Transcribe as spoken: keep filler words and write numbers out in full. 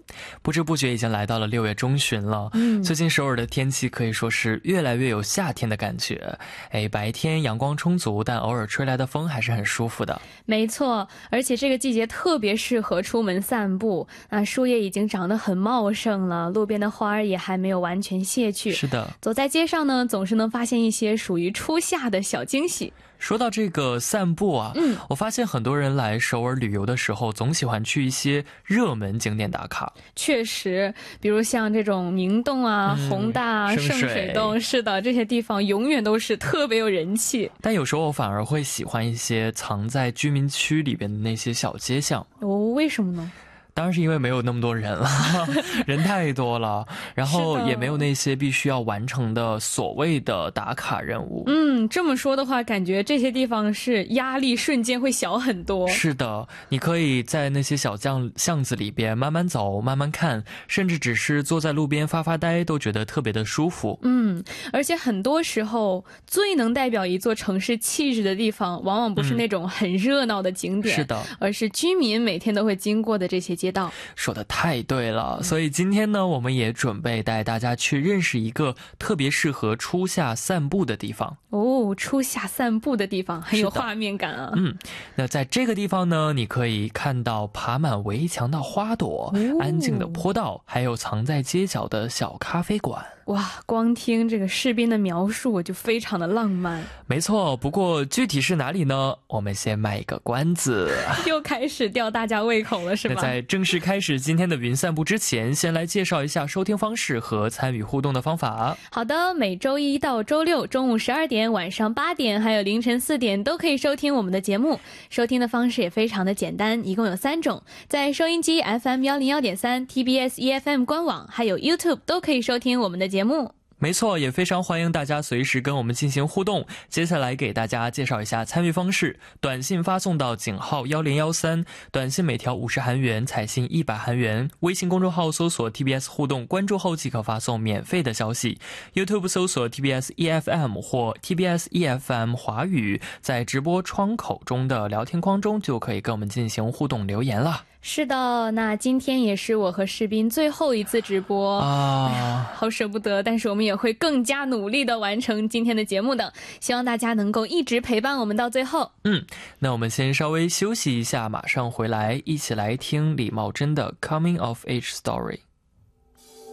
不知不觉已经来到了六月中旬了，嗯，最近首尔的天气可以说是越来越有夏天的感觉。哎，白天阳光充足，但偶尔吹来的风还是很舒服的。 没错，而且这个季节特别适合出门散步。那树叶已经长得很茂盛了，路边的花儿也还没有完全谢去。 是的， 走在街上呢，总是能发现一些属于初夏的小惊喜。 说到这个散步啊，嗯，我发现很多人来首尔旅游的时候总喜欢去一些热门景点打卡。 确实，比如像这种明洞啊、嗯、弘大啊、圣水洞，是的，这些地方永远都是特别有人气。 但有时候我反而会喜欢一些藏在居民区里边的那些小街巷。 哦，为什么呢？ 当然是因为没有那么多人了人太多了，然后也没有那些必须要完成的所谓的打卡任务。 嗯，这么说的话，感觉这些地方是压力瞬间会小很多。 是的，你可以在那些小巷巷子里边慢慢走慢慢看，甚至只是坐在路边发发呆都觉得特别的舒服。 嗯，而且很多时候最能代表一座城市气质的地方往往不是那种很热闹的景点、嗯、 是的， 而是居民每天都会经过的这些街道。 说得太对了，所以今天呢，我们也准备带大家去认识一个特别适合初夏散步的地方。 哦，初夏散步的地方很有画面感啊。 嗯，那在这个地方呢，你可以看到爬满围墙的花朵、哦、安静的坡道，还有藏在街角的小咖啡馆。 哇，光听这个士兵的描述我就非常的浪漫。 没错，不过具体是哪里呢？我们先卖一个关子。 又开始吊大家胃口了是吗？ 那在正式开始今天的云散步之前，先来介绍一下收听方式和参与互动的方法。 好的，每周一到周六中午十二点、晚上八点还有凌晨四点都可以收听我们的节目。收听的方式也非常的简单，一共有三种，在收音机 F M 一零一点三、T B S E F M 官网还有 YouTube 都可以收听我们的节目。 没错，也非常欢迎大家随时跟我们进行互动。接下来给大家介绍一下参与方式，短信发送到井号一零一三，短信每条五十韩元，彩信一百韩元。微信公众号搜索 T B S 互动，关注后即可发送免费的消息。 YouTube 搜索 T B S E F M 或 T B S E F M 华语，在直播窗口中的聊天框中就可以跟我们进行互动留言了。 是的，那今天也是我和士斌最后一次直播啊、哎，好舍不得，但是我们也会更加努力的完成今天的节目的，希望大家能够一直陪伴我们到最后。 嗯，那我们先稍微休息一下，马上回来一起来听李茂贞的 Coming of Age Story。